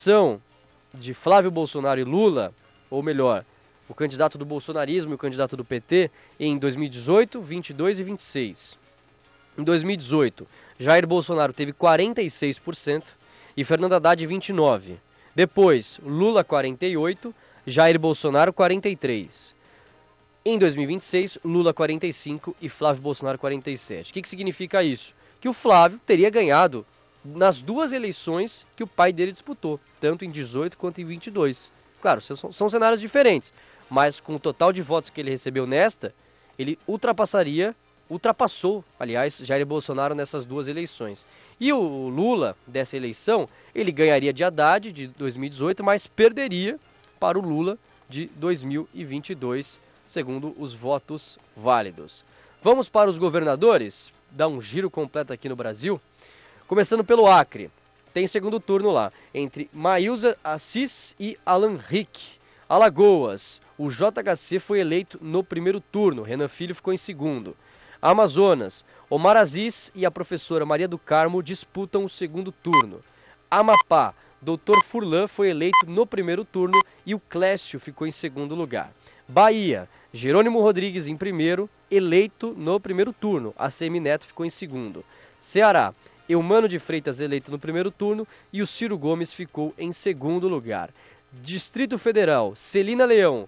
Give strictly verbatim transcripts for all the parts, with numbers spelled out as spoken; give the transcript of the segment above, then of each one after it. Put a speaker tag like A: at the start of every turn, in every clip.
A: São de Flávio Bolsonaro e Lula, ou melhor, o candidato do bolsonarismo e o candidato do P T, em dois mil e dezoito, vinte e dois e vinte e seis. Em dois mil e dezoito, Jair Bolsonaro teve quarenta e seis por cento e Fernando Haddad vinte e nove por cento. Depois, Lula quarenta e oito por cento, Jair Bolsonaro quarenta e três por cento. Em dois mil e vinte e seis, Lula quarenta e cinco por cento e Flávio Bolsonaro quarenta e sete por cento. O que, que significa isso? Que o Flávio teria ganhado nas duas eleições que o pai dele disputou, tanto em dezoito quanto em vinte e dois. Claro, são, são cenários diferentes, mas com o total de votos que ele recebeu nesta, ele ultrapassaria, ultrapassou, aliás, Jair Bolsonaro nessas duas eleições. E o Lula, dessa eleição, ele ganharia de Haddad de dois mil e dezoito, mas perderia para o Lula de dois mil e vinte e dois, segundo os votos válidos. Vamos para os governadores? Dar um giro completo aqui no Brasil. Começando pelo Acre, tem segundo turno lá, entre Maílza Assis e Alan Rick. Alagoas, o J H C foi eleito no primeiro turno, Renan Filho ficou em segundo. Amazonas, Omar Aziz e a professora Maria do Carmo disputam o segundo turno. Amapá, doutor Furlan foi eleito no primeiro turno e o Clécio ficou em segundo lugar. Bahia, Jerônimo Rodrigues em primeiro, eleito no primeiro turno, A C M Neto ficou em segundo. Ceará, Eumano de Freitas eleito no primeiro turno e o Ciro Gomes ficou em segundo lugar. Distrito Federal, Celina Leão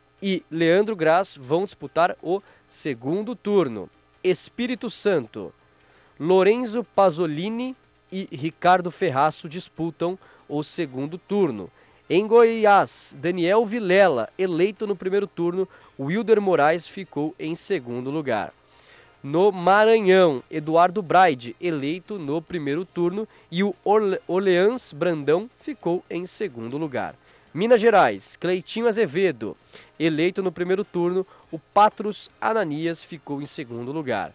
A: e Leandro Graz vão disputar o segundo turno. Espírito Santo, Lorenzo Pasolini e Ricardo Ferraço disputam o segundo turno. Em Goiás, Daniel Vilela, eleito no primeiro turno, Wilder Moraes ficou em segundo lugar. No Maranhão, Eduardo Braide, eleito no primeiro turno, e o Orle Orleans Brandão ficou em segundo lugar. Minas Gerais, Cleitinho Azevedo, eleito no primeiro turno, o Patros Ananias ficou em segundo lugar.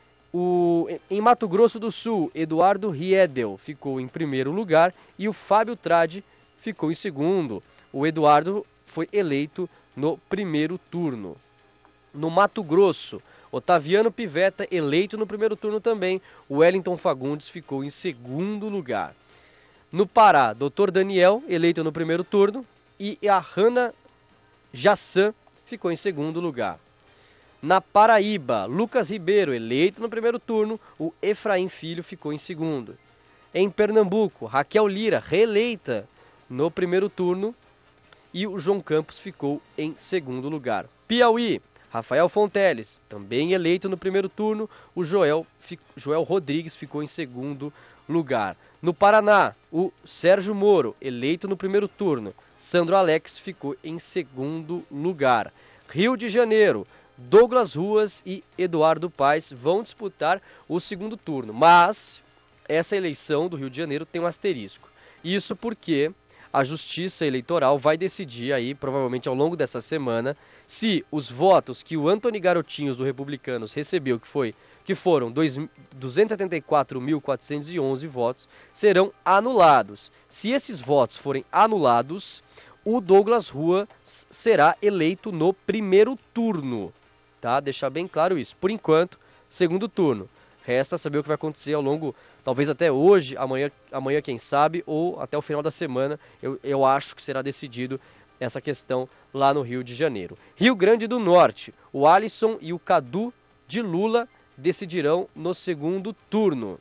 A: O, em Mato Grosso do Sul, Eduardo Riedel ficou em primeiro lugar e o Fábio Tradi ficou em segundo. O Eduardo foi eleito no primeiro turno. No Mato Grosso, Otaviano Pivetta, eleito no primeiro turno também. O Wellington Fagundes ficou em segundo lugar. No Pará, doutor Daniel, eleito no primeiro turno. E a Hanna Jassan ficou em segundo lugar. Na Paraíba, Lucas Ribeiro, eleito no primeiro turno. O Efraim Filho ficou em segundo. Em Pernambuco, Raquel Lira, reeleita no primeiro turno. E o João Campos ficou em segundo lugar. Piauí, Rafael Fonteles, também eleito no primeiro turno, o Joel, Joel Rodrigues ficou em segundo lugar. No Paraná, o Sérgio Moro, eleito no primeiro turno, Sandro Alex ficou em segundo lugar. Rio de Janeiro, Douglas Ruas e Eduardo Paes vão disputar o segundo turno, mas essa eleição do Rio de Janeiro tem um asterisco. Isso porque a Justiça Eleitoral vai decidir aí, provavelmente ao longo dessa semana, se os votos que o Antony Garotinhos do Republicanos recebeu, que, foi, que foram duzentos e setenta e quatro mil quatrocentos e onze votos, serão anulados. Se esses votos forem anulados, o Douglas Ruas será eleito no primeiro turno. Tá? Deixar bem claro isso. Por enquanto, segundo turno. Resta saber o que vai acontecer ao longo, talvez até hoje, amanhã, amanhã quem sabe, ou até o final da semana, eu, eu acho que será decidido essa questão lá no Rio de Janeiro. Rio Grande do Norte, o Alisson e o Cadu de Lula decidirão no segundo turno.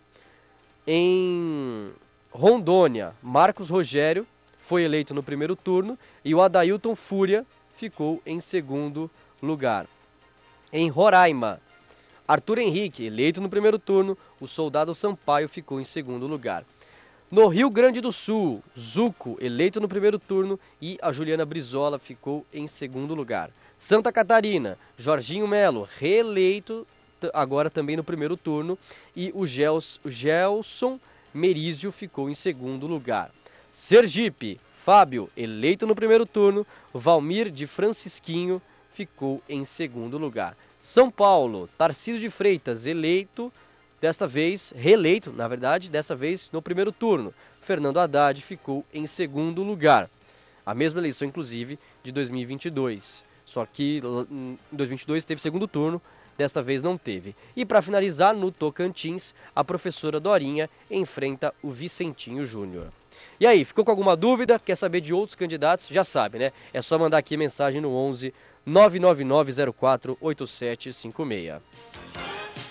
A: Em Rondônia, Marcos Rogério foi eleito no primeiro turno e o Adailton Fúria ficou em segundo lugar. Em Roraima, Arthur Henrique, eleito no primeiro turno, o Soldado Sampaio ficou em segundo lugar. No Rio Grande do Sul, Zuco, eleito no primeiro turno, e a Juliana Brizola ficou em segundo lugar. Santa Catarina, Jorginho Melo, reeleito agora também no primeiro turno, e o, Gels, o Gelson Merizio ficou em segundo lugar. Sergipe, Fábio, eleito no primeiro turno, Valmir de Francisquinho ficou em segundo lugar. São Paulo, Tarcísio de Freitas, eleito, desta vez, reeleito, na verdade, dessa vez no primeiro turno. Fernando Haddad ficou em segundo lugar. A mesma eleição, inclusive, de dois mil e vinte e dois. Só que em dois mil e vinte e dois teve segundo turno, desta vez não teve. E para finalizar, no Tocantins, a professora Dorinha enfrenta o Vicentinho Júnior. E aí, ficou com alguma dúvida? Quer saber de outros candidatos? Já sabe, né? É só mandar aqui mensagem no onze nove nove nove zero quatro oito sete cinco seis.